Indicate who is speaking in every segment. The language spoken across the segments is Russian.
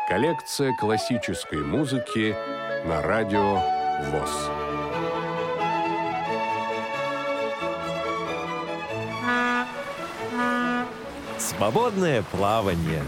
Speaker 1: Коллекция классической музыки на радио ВОС.
Speaker 2: Свободное плавание.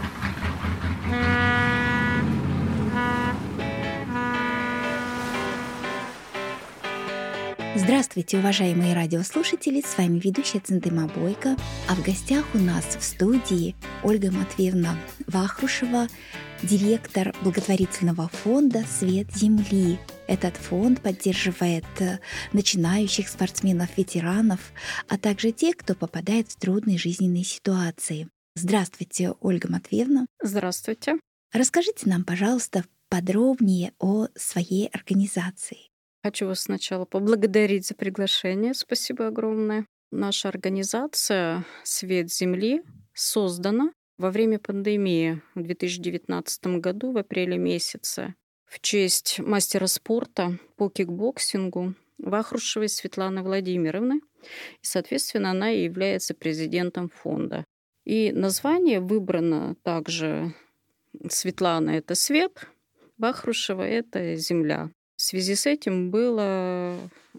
Speaker 3: Здравствуйте, уважаемые радиослушатели! С вами ведущая Центыма Бойко. А в гостях у нас в студии Ольга Матвеевна Вахрушева, директор благотворительного фонда «Свет Земли». Этот фонд поддерживает начинающих спортсменов, ветеранов, а также тех, кто попадает в трудные жизненные ситуации. Здравствуйте, Ольга Матвеевна.
Speaker 4: Здравствуйте.
Speaker 3: Расскажите нам, пожалуйста, подробнее о своей организации.
Speaker 4: Хочу вас сначала поблагодарить за приглашение. Спасибо огромное. Наша организация «Свет Земли» создана во время пандемии в 2019 году, в апреле месяце, в честь мастера спорта по кикбоксингу Вахрушевой Светланы Владимировны. И, соответственно, она и является президентом фонда. И название выбрано также Светлана — это свет, Вахрушева — это земля. В связи с этим было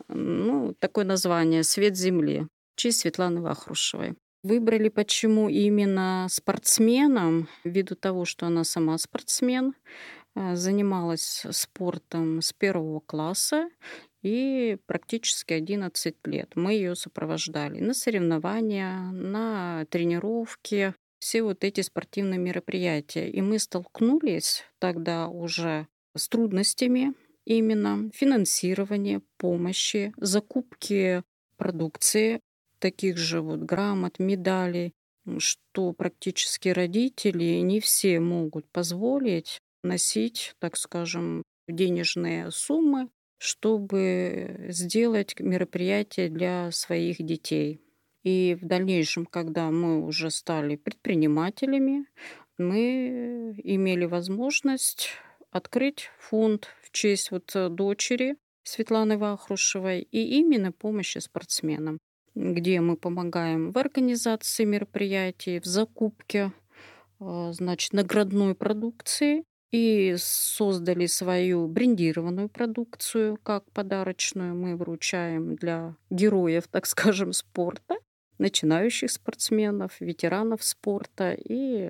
Speaker 4: такое название «Свет Земли» в честь Светланы Вахрушевой. Выбрали почему именно спортсменом, ввиду того, что она сама спортсмен, занималась спортом с 1 класса и практически 11 лет. Мы ее сопровождали на соревнования, на тренировки, все вот эти спортивные мероприятия. И мы столкнулись тогда уже с трудностями именно финансирования, помощи, закупки продукции, таких же вот грамот, медалей, что практически родители не все могут позволить носить, так скажем, денежные суммы, чтобы сделать мероприятие для своих детей. И в дальнейшем, когда мы уже стали предпринимателями, мы имели возможность открыть фонд в честь дочери Светланы Вахрушевой и именно помощи спортсменам, где мы помогаем в организации мероприятий, в закупке, наградной продукции, и создали свою брендированную продукцию как подарочную. Мы вручаем для героев, так скажем, спорта, начинающих спортсменов, ветеранов спорта и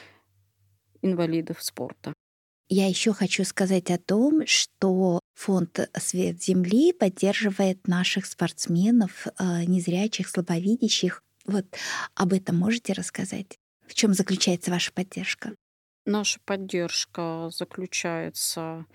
Speaker 4: инвалидов спорта.
Speaker 3: Я еще хочу сказать о том, что фонд «Свет Земли» поддерживает наших спортсменов, незрячих, слабовидящих. Вот об этом можете рассказать? В чем заключается ваша поддержка?
Speaker 4: Наша поддержка заключается,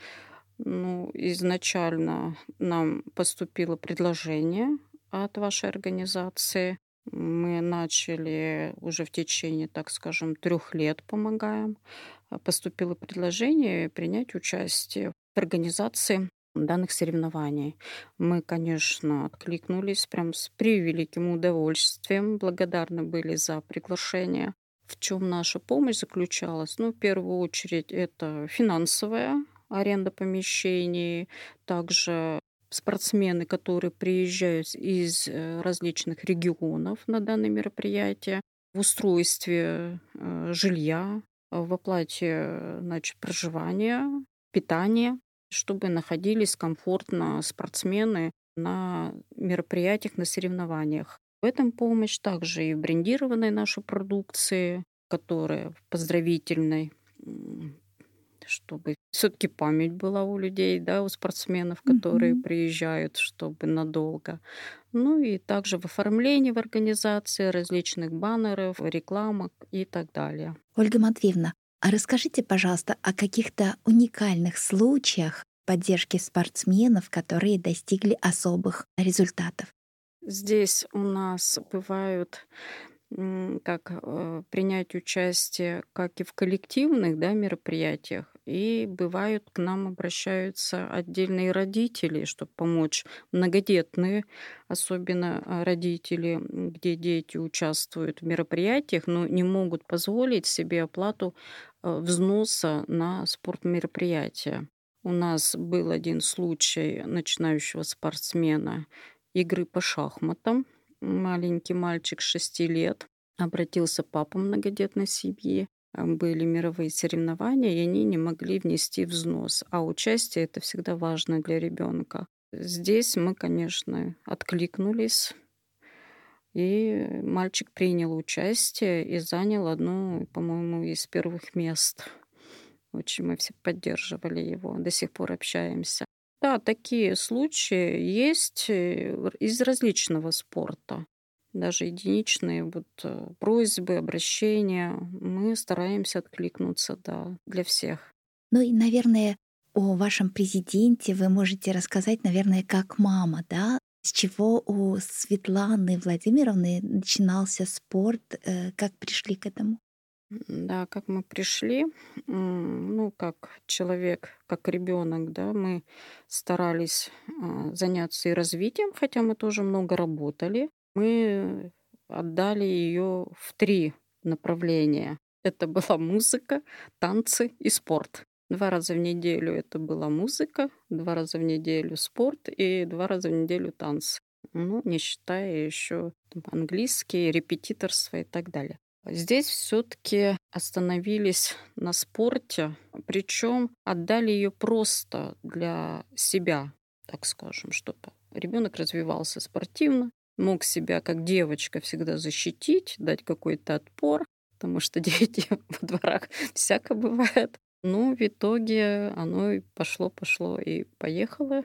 Speaker 4: изначально нам поступило предложение от вашей организации. Мы начали уже в течение, так скажем, 3 лет помогаем. Поступило предложение принять участие в организации данных соревнований. Мы, конечно, откликнулись прям с превеликим удовольствием, благодарны были за приглашение. В чем наша помощь заключалась? В первую очередь, это финансовая аренда помещений, также спортсмены, которые приезжают из различных регионов на данное мероприятие, в устройстве жилья, в оплате проживания, питания, чтобы находились комфортно спортсмены на мероприятиях, на соревнованиях. В этом помощь также и в брендированной нашей продукции, которая в поздравительной, чтобы все-таки память была у людей, у спортсменов, которые приезжают, чтобы надолго. И также в оформлении в организации различных баннеров, рекламок и так далее.
Speaker 3: Ольга Матвеевна, а расскажите, пожалуйста, о каких-то уникальных случаях поддержки спортсменов, которые достигли особых результатов.
Speaker 4: Здесь у нас бывают принять участие как и в коллективных мероприятиях, и бывают к нам обращаются отдельные родители, чтобы помочь многодетные, особенно родители, где дети участвуют в мероприятиях, но не могут позволить себе оплату взноса на спортмероприятия. У нас был один случай начинающего спортсмена игры по шахматам. Маленький мальчик 6 лет обратился папа многодетной семьи были мировые соревнования, и они не могли внести взнос. А участие — это всегда важно для ребенка. Здесь мы, конечно, откликнулись, и мальчик принял участие и занял одно, по-моему, из первых мест. Очень мы все поддерживали его, до сих пор общаемся. Да, такие случаи есть из различного спорта. Даже единичные просьбы, обращения. Мы стараемся откликнуться, да, для всех.
Speaker 3: Ну и, наверное, о вашем президенте вы можете рассказать, наверное, как мама, да? С чего у Светланы Владимировны начинался спорт? Как пришли к этому?
Speaker 4: Да, как мы пришли, как человек, как ребенок, да, мы старались заняться и развитием, хотя мы тоже много работали. Мы отдали ее в 3 направления. Это была музыка, танцы и спорт. 2 раза в неделю это была музыка, 2 раза в неделю спорт и 2 раза в неделю танцы. Не считая еще английский, репетиторство и так далее. Здесь все-таки остановились на спорте, причем отдали ее просто для себя, так скажем, чтобы ребенок развивался спортивно, мог себя как девочка всегда защитить, дать какой-то отпор, потому что дети во дворах всяко бывает. В итоге оно и пошло и поехало.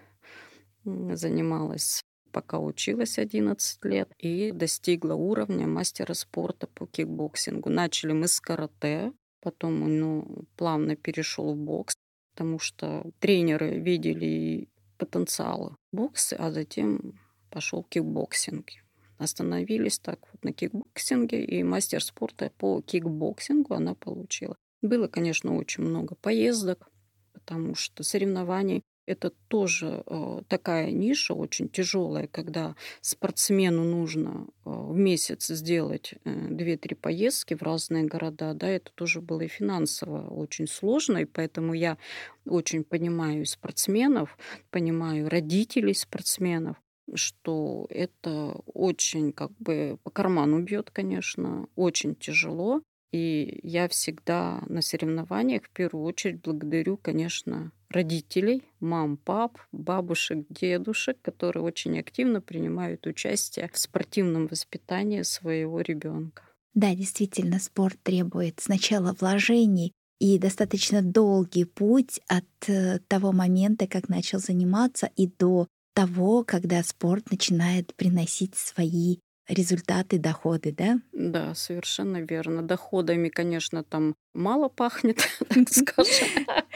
Speaker 4: Занималась, пока училась 11 лет, и достигла уровня мастера спорта по кикбоксингу. Начали мы с карате, потом плавно перешел в бокс, потому что тренеры видели потенциал бокса, а затем пошел кикбоксинг. Остановились так на кикбоксинге, и мастер спорта по кикбоксингу она получила. Было, конечно, очень много поездок, потому что соревнований — это тоже такая ниша очень тяжелая, когда спортсмену нужно в месяц сделать 2-3 поездки в разные города. Да, это тоже было и финансово очень сложно, и поэтому я очень понимаю спортсменов, понимаю родителей спортсменов, что это очень по карману бьет, конечно, очень тяжело. И я всегда на соревнованиях в первую очередь благодарю, конечно, родителей, мам, пап, бабушек, дедушек, которые очень активно принимают участие в спортивном воспитании своего ребенка.
Speaker 3: Да, действительно, спорт требует сначала вложений и достаточно долгий путь от того момента, как начал заниматься, и до того, когда спорт начинает приносить свои результаты, доходы, да?
Speaker 4: Да, совершенно верно. Доходами, конечно, там мало пахнет, так скажем.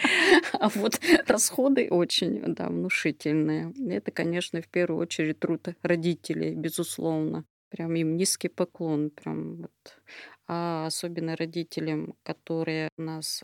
Speaker 4: А вот расходы очень, да, внушительные. Это, конечно, в первую очередь труд родителей, безусловно. Прям им низкий поклон. А особенно родителям, которые у нас,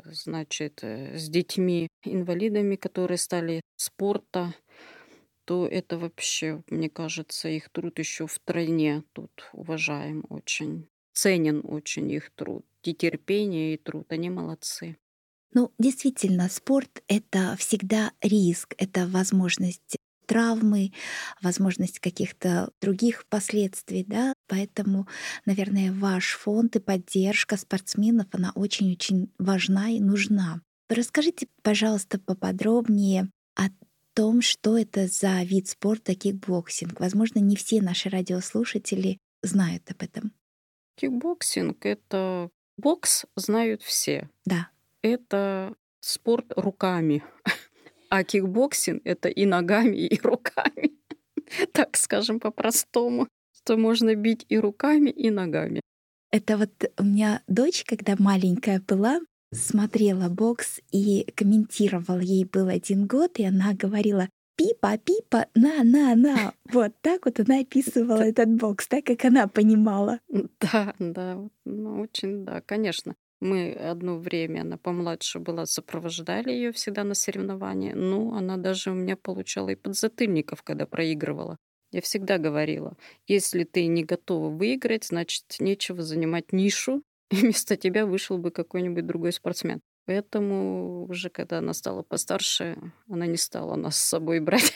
Speaker 4: с детьми-инвалидами, которые стали спорта, то это вообще, мне кажется, их труд еще втройне тут уважаем очень. Ценен очень их труд. И терпение, и труд. Они молодцы.
Speaker 3: Действительно, спорт — это всегда риск, это возможность травмы, возможность каких-то других последствий, да. Поэтому, наверное, ваш фонд и поддержка спортсменов, она очень-очень важна и нужна. Расскажите, пожалуйста, поподробнее о том, что это за вид спорта кикбоксинг. Возможно, не все наши радиослушатели знают об этом.
Speaker 4: Кикбоксинг — это бокс, знают все.
Speaker 3: Да.
Speaker 4: Это спорт руками. А кикбоксинг — это и ногами, и руками. Так скажем по-простому. Что можно бить и руками, и ногами.
Speaker 3: Это у меня дочь, когда маленькая была, смотрела бокс и комментировала. Ей был 1 год, и она говорила: «Пипа, Пипа, на». Вот так вот она описывала этот бокс, так как она понимала.
Speaker 4: Да, очень, да, конечно. Мы одно время, она помладше была, сопровождали ее всегда на соревнования. Она даже у меня получала и подзатыльников, когда проигрывала. Я всегда говорила: если ты не готова выиграть, значит, нечего занимать нишу, и вместо тебя вышел бы какой-нибудь другой спортсмен. Поэтому уже когда она стала постарше, она не стала нас с собой брать.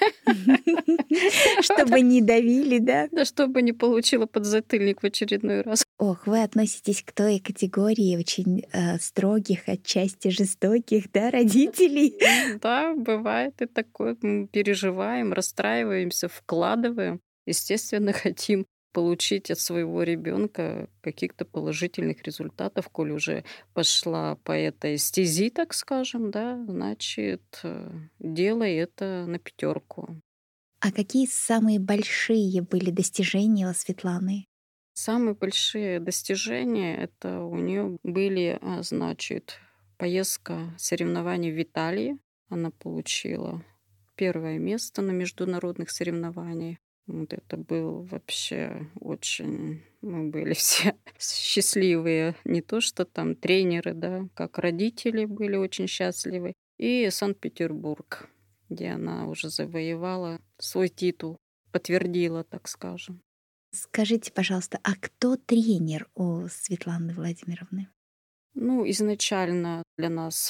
Speaker 3: Чтобы не давили, да?
Speaker 4: Да, чтобы не получила подзатыльник в очередной раз.
Speaker 3: Ох, вы относитесь к той категории очень строгих, отчасти жестоких, да, родителей.
Speaker 4: Да, бывает и такое. Мы переживаем, расстраиваемся, вкладываем. Естественно, хотим получить от своего ребенка каких-то положительных результатов, коль уже пошла по этой стези, так скажем, да, значит, делай это на пятерку.
Speaker 3: А какие самые большие были достижения у Светланы?
Speaker 4: Самые большие достижения это у нее были, значит, поездка соревнований в Италии. Она получила первое место на международных соревнованиях. Вот это был вообще очень... Мы были все счастливые. Не то, что там тренеры, да, как родители были очень счастливы. И Санкт-Петербург, где она уже завоевала свой титул, подтвердила, так скажем.
Speaker 3: Скажите, пожалуйста, а кто тренер у Светланы Владимировны?
Speaker 4: Ну, изначально для нас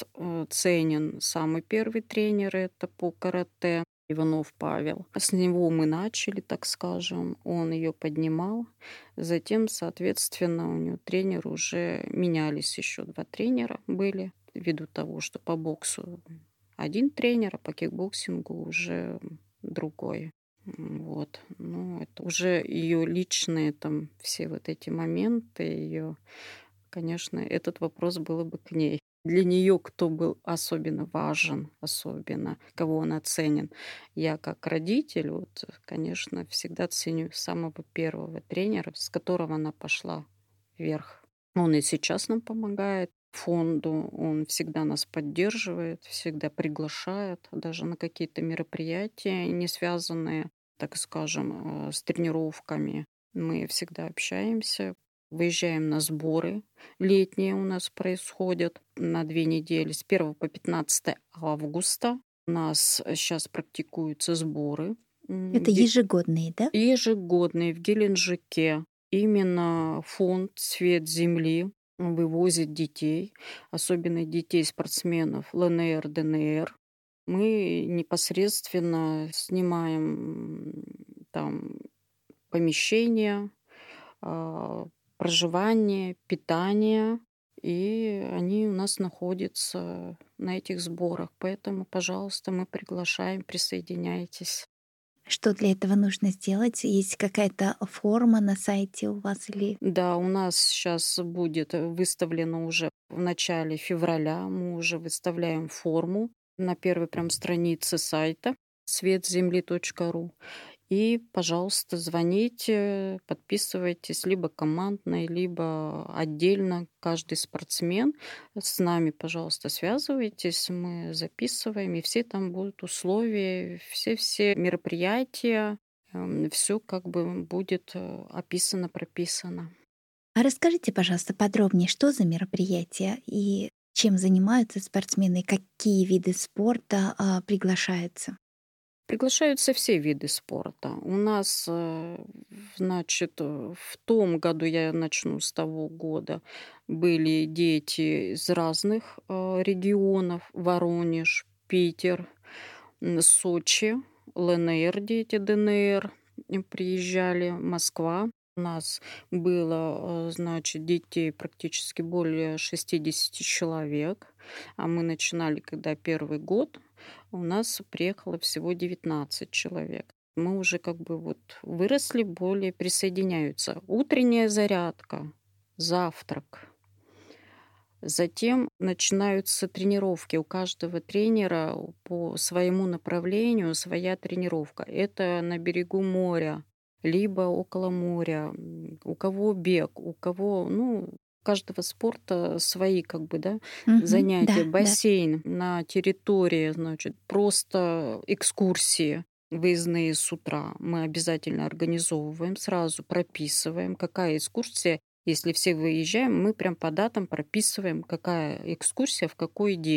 Speaker 4: ценен самый первый тренер, это по карате Иванов Павел. С него мы начали, так скажем, он ее поднимал. Затем, соответственно, у него тренеры уже менялись, еще 2 тренера были, ввиду того, что по боксу один тренер, а по кикбоксингу уже другой. Вот. Ну, это уже ее личные там все вот эти моменты, ее, конечно, этот вопрос было бы к ней. Для нее кто был особенно важен, особенно кого она ценен. Я как родитель, вот, конечно, всегда ценю самого первого тренера, с которого она пошла вверх. Он и сейчас нам помогает фонду, он всегда нас поддерживает, всегда приглашает даже на какие-то мероприятия, не связанные, так скажем, с тренировками. Мы всегда общаемся, выезжаем на сборы. Летние у нас происходят на 2 недели, с 1 по 15 августа. У нас сейчас практикуются сборы.
Speaker 3: Это ежегодные, да?
Speaker 4: Ежегодные в Геленджике. Именно фонд «Свет Земли» вывозит детей, особенно детей спортсменов ЛНР, ДНР. Мы непосредственно снимаем там помещения, проживание, питание, и они у нас находятся на этих сборах. Поэтому, пожалуйста, мы приглашаем, присоединяйтесь.
Speaker 3: Что для этого нужно сделать? Есть какая-то форма на сайте у вас или...
Speaker 4: Да, у нас сейчас будет выставлено уже в начале февраля. Мы уже выставляем форму на первой прям странице сайта светземли.ру. И, пожалуйста, звоните, подписывайтесь либо командно, либо отдельно каждый спортсмен. С нами, пожалуйста, связывайтесь, мы записываем, и все там будут условия, все мероприятия, все как бы будет описано, прописано.
Speaker 3: А расскажите, пожалуйста, подробнее, что за мероприятие и чем занимаются спортсмены, какие виды спорта приглашаются?
Speaker 4: Приглашаются все виды спорта. У нас, значит, в том году, я начну с того года, были дети из разных регионов. Воронеж, Питер, Сочи, ЛНР дети, ДНР приезжали, Москва. У нас было, значит, детей практически более 60 человек. А мы начинали, когда первый год, у нас приехало всего 19 человек. Мы уже как бы вот выросли, более присоединяются. Утренняя зарядка, завтрак. Затем начинаются тренировки. У каждого тренера по своему направлению своя тренировка. Это на берегу моря, либо около моря. У кого бег, у кого, ну, у каждого спорта свои как бы, да, занятия.
Speaker 3: Да.
Speaker 4: Бассейн на территории, значит, просто экскурсии выездные с утра. Мы обязательно организовываем, сразу прописываем, какая экскурсия. Если все выезжаем, мы прям по датам прописываем, какая экскурсия в какой день.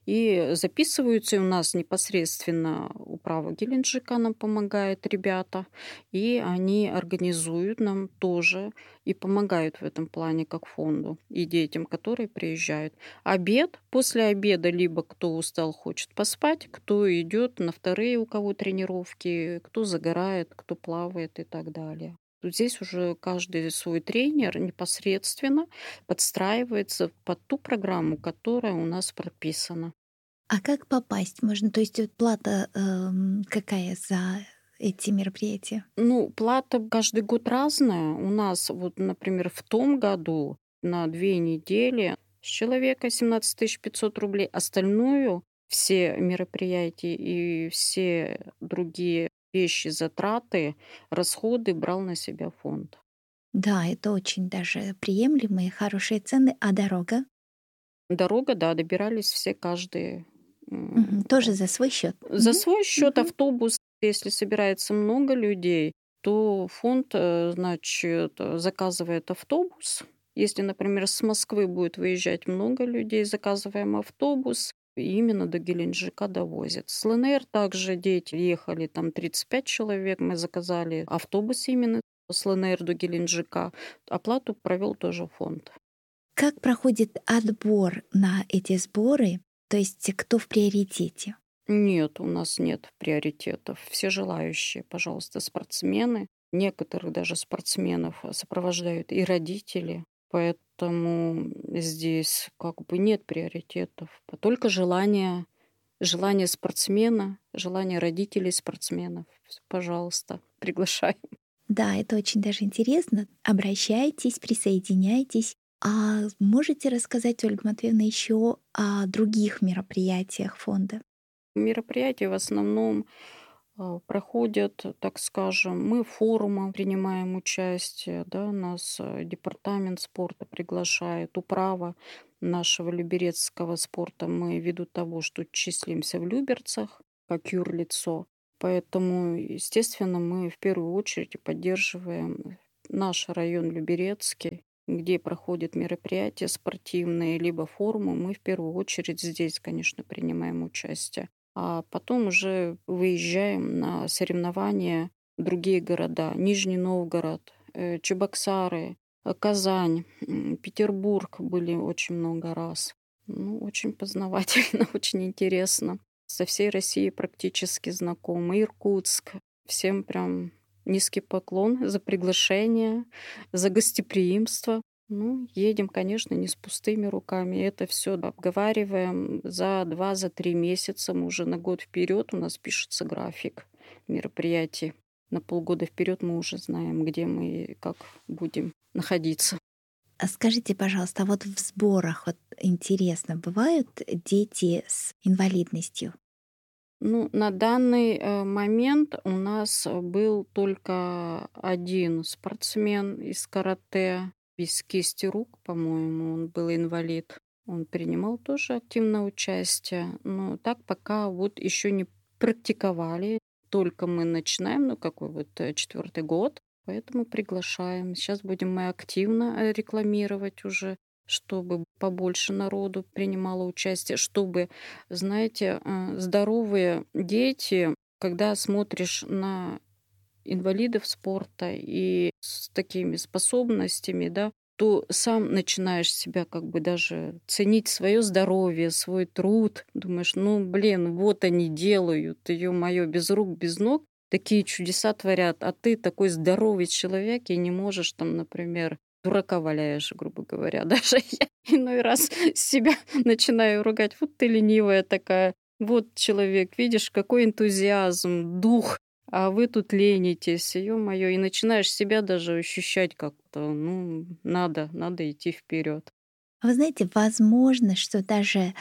Speaker 4: И записываются и у нас непосредственно управа Геленджика нам помогает, ребята, и они организуют нам тоже и помогают в этом плане как фонду и детям, которые приезжают. Обед, после обеда либо кто устал, хочет поспать, кто идет на вторые, у кого тренировки, кто загорает, кто плавает и так далее. Тут здесь уже каждый свой тренер непосредственно подстраивается под ту программу, которая у нас прописана.
Speaker 3: А как попасть можно? То есть плата какая за эти мероприятия?
Speaker 4: Ну, плата каждый год разная. У нас вот, например, в том году на 2 недели с человека 17 500 рублей. Остальную, все мероприятия и все другие вещи, затраты, расходы брал на себя фонд.
Speaker 3: Да, это очень даже приемлемые, хорошие цены. А дорога?
Speaker 4: Дорога, да, добирались все каждый
Speaker 3: Тоже за свой счет.
Speaker 4: за свой счет. Автобус, если собирается много людей, то фонд, значит, заказывает автобус. Если, например, с Москвы будет выезжать много людей, заказываем автобус, и именно до Геленджика довозят. С ЛНР также дети ехали, там 35 человек, мы заказали автобус именно с ЛНР до Геленджика. Оплату провел тоже фонд.
Speaker 3: Как проходит отбор на эти сборы? То есть кто в приоритете?
Speaker 4: Нет, у нас нет приоритетов. Все желающие, пожалуйста, спортсмены. Некоторых даже спортсменов сопровождают и родители. Поэтому здесь как бы нет приоритетов. Только желание спортсмена, желание родителей спортсменов. Пожалуйста, приглашаем.
Speaker 3: Да, это очень даже интересно. Обращайтесь, присоединяйтесь. А можете рассказать, Ольга Матвеевна, еще о других мероприятиях фонда?
Speaker 4: Мероприятия в основном проходят, так скажем, мы в форумах принимаем участие, да, нас департамент спорта приглашает, управа нашего люберецкого спорта. Мы ввиду того, что числимся в Люберцах, как юрлицо, поэтому, естественно, мы в первую очередь поддерживаем наш район Люберецкий, где проходят мероприятия спортивные, либо форумы. Мы в первую очередь здесь, конечно, принимаем участие. А потом уже выезжаем на соревнования в другие города. Нижний Новгород, Чебоксары, Казань, Петербург были очень много раз. Ну, очень познавательно, очень интересно. Со всей Россией практически знакомы. Иркутск. Всем прям низкий поклон за приглашение, за гостеприимство. Ну, едем, конечно, не с пустыми руками. Это все обговариваем за 2-3 месяца. Мы уже на год вперед у нас пишется график мероприятий. На полгода вперед мы уже знаем, где мы и как будем находиться.
Speaker 3: А скажите, пожалуйста, а вот в сборах вот интересно, бывают дети с инвалидностью?
Speaker 4: Ну, на данный момент у нас был только один спортсмен из карате, без кисти рук, по-моему, он был инвалид. Он принимал тоже активное участие. Но так пока вот еще не практиковали. Только мы начинаем, ну какой вот 4-й год, поэтому приглашаем. Сейчас будем мы активно рекламировать уже, чтобы побольше народу принимало участие, чтобы, знаете, здоровые дети, когда смотришь на инвалидов спорта и с такими способностями, да, то сам начинаешь себя как бы даже ценить свое здоровье, свой труд. Думаешь, ну, блин, вот они делают, ё-моё, без рук, без ног, такие чудеса творят, а ты такой здоровый человек и не можешь там, например, дурака валяешь, грубо говоря. Даже я иной раз себя начинаю ругать. Вот ты ленивая такая. Вот человек, видишь, какой энтузиазм, дух, а вы тут ленитесь, ё-моё, и начинаешь себя даже ощущать как-то, ну, надо идти вперед.
Speaker 3: Вы знаете, возможно, что даже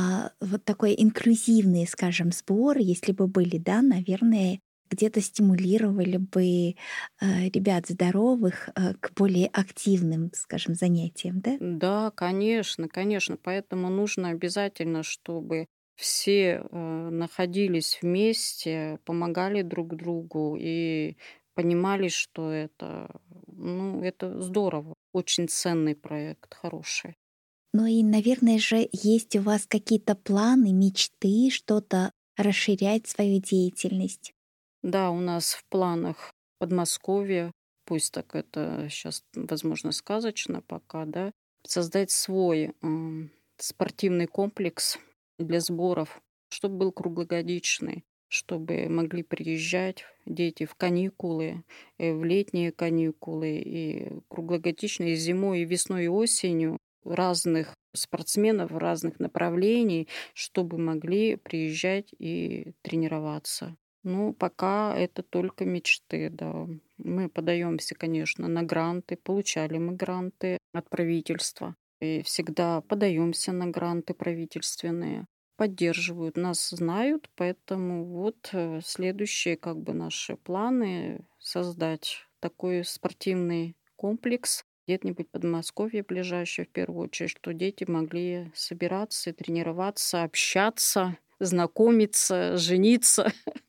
Speaker 3: вот такой инклюзивный, скажем, сбор, если бы были, да, наверное, где-то стимулировали бы ребят здоровых к более активным, скажем, занятиям, да?
Speaker 4: Да, конечно, конечно. Поэтому нужно обязательно, чтобы все находились вместе, помогали друг другу и понимали, что это, ну, это здорово. Очень ценный проект, хороший.
Speaker 3: Ну и, наверное же, есть у вас какие-то планы, мечты, что-то расширять свою деятельность?
Speaker 4: Да, у нас в планах Подмосковье, пусть так это сейчас, возможно, сказочно пока, да, создать свой спортивный комплекс для сборов, чтобы был круглогодичный, чтобы могли приезжать дети в каникулы, в летние каникулы, и круглогодично и зимой, и весной, и осенью разных спортсменов разных направлений, чтобы могли приезжать и тренироваться. Ну, пока это только мечты, да. Мы подаемся, конечно, на гранты, получали мы гранты от правительства. И всегда подаемся на гранты правительственные, поддерживают, нас знают, поэтому вот следующие как бы наши планы создать такой спортивный комплекс где-нибудь в Подмосковье ближайшее в первую очередь, что дети могли собираться, тренироваться, общаться, знакомиться, жениться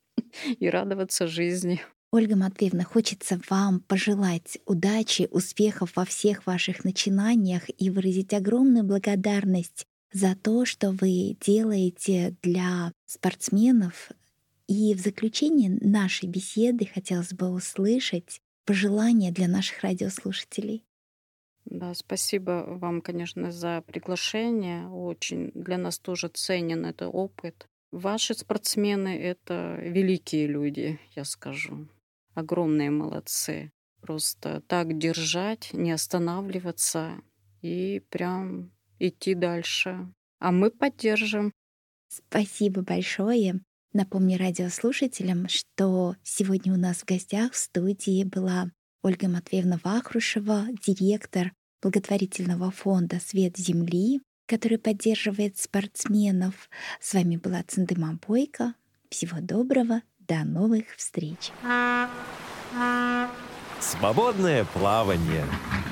Speaker 4: и радоваться жизни.
Speaker 3: Ольга Матвеевна, хочется вам пожелать удачи, успехов во всех ваших начинаниях и выразить огромную благодарность за то, что вы делаете для спортсменов. И в заключение нашей беседы хотелось бы услышать пожелания для наших радиослушателей.
Speaker 4: Да, спасибо вам, конечно, за приглашение. Очень для нас тоже ценен этот опыт. Ваши спортсмены — это великие люди, я скажу. Огромные молодцы. Просто так держать, не останавливаться и прям идти дальше. А мы поддержим.
Speaker 3: Спасибо большое. Напомню радиослушателям, что сегодня у нас в гостях в студии была Ольга Матвеевна Вахрушева, директор благотворительного фонда «Свет Земли», который поддерживает спортсменов. С вами была Цындыма Бойко. Всего доброго, до новых встреч.
Speaker 2: Свободное плавание.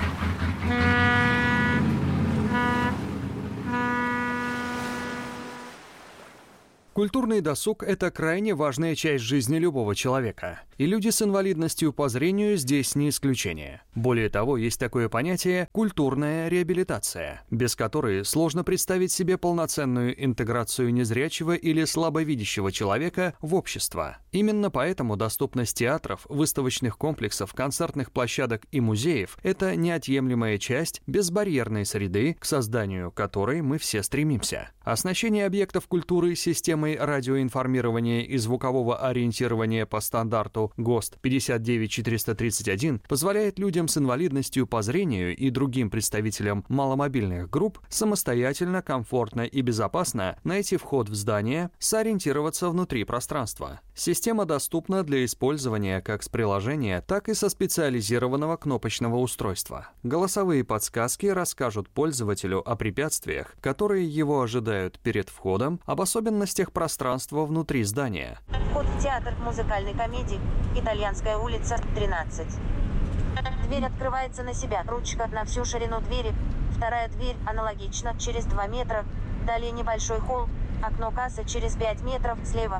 Speaker 5: Культурный досуг – это крайне важная часть жизни любого человека. И люди с инвалидностью по зрению здесь не исключение. Более того, есть такое понятие «культурная реабилитация», без которой сложно представить себе полноценную интеграцию незрячего или слабовидящего человека в общество. Именно поэтому доступность театров, выставочных комплексов, концертных площадок и музеев – это неотъемлемая часть безбарьерной среды, к созданию которой мы все стремимся. Оснащение объектов культуры системой радиоинформирования и звукового ориентирования по стандарту ГОСТ 59431 позволяет людям с инвалидностью по зрению и другим представителям маломобильных групп самостоятельно, комфортно и безопасно найти вход в здание, сориентироваться внутри пространства. Система доступна для использования как с приложения, так и со специализированного кнопочного устройства. Голосовые подсказки расскажут пользователю о препятствиях, которые его ожидают перед входом, об особенностях пространства внутри здания.
Speaker 6: Вход в театр музыкальной комедии «Итальянская улица, 13». Дверь открывается на себя. Ручка на всю ширину двери. Вторая дверь аналогично, через 2 метра. Далее небольшой холл. Окно кассы через 5 метров слева.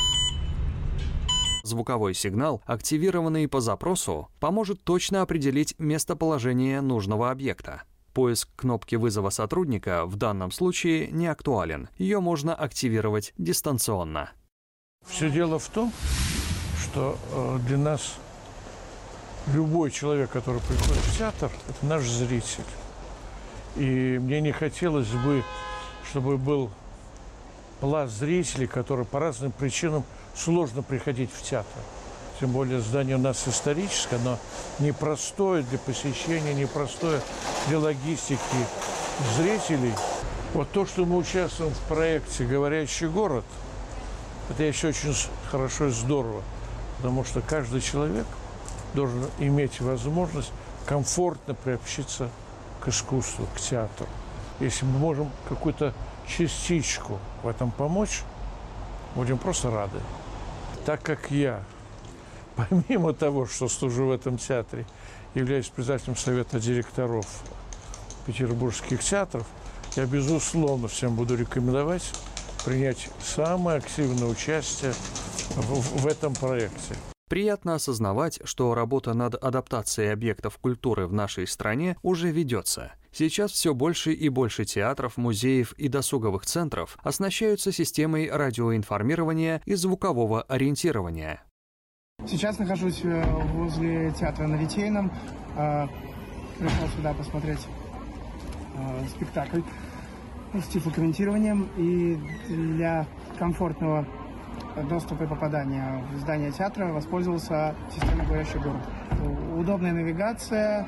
Speaker 5: Звуковой сигнал, активированный по запросу, поможет точно определить местоположение нужного объекта. Поиск кнопки вызова сотрудника в данном случае не актуален. Ее можно активировать дистанционно.
Speaker 7: Все дело в том, что для нас любой человек, который приходит в театр, это наш зритель. И мне не хотелось бы, чтобы был пласт зрителей, которые по разным причинам сложно приходить в театр. Тем более здание у нас историческое, оно непростое для посещения, непростое для логистики зрителей. Вот то, что мы участвуем в проекте «Говорящий город», это еще очень хорошо и здорово, потому что каждый человек должен иметь возможность комфортно приобщиться к искусству, к театру. Если мы можем какую-то частичку в этом помочь, будем просто рады. Так как я, помимо того, что служу в этом театре, являюсь председателем совета директоров петербургских театров, я, безусловно, всем буду рекомендовать принять самое активное участие в этом проекте.
Speaker 5: Приятно осознавать, что работа над адаптацией объектов культуры в нашей стране уже ведется. Сейчас все больше и больше театров, музеев и досуговых центров оснащаются системой радиоинформирования и звукового ориентирования.
Speaker 8: Сейчас нахожусь возле театра на Литейном. Пришел сюда посмотреть спектакль с тифлокомментированием. И для комфортного доступа и попадания в здание театра воспользовался системой «Говорящий город». Удобная навигация,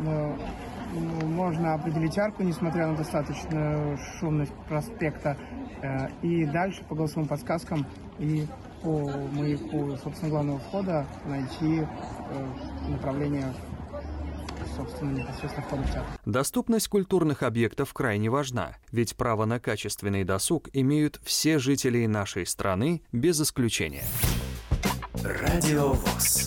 Speaker 8: можно определить арку, несмотря на достаточную шумность проспекта. И дальше по голосовым подсказкам и по маяку, собственно, главного входа найти направление, собственно, непосредственно входа в театр.
Speaker 5: Доступность культурных объектов крайне важна, ведь право на качественный досуг имеют все жители нашей страны без исключения.
Speaker 2: Радио ВОС.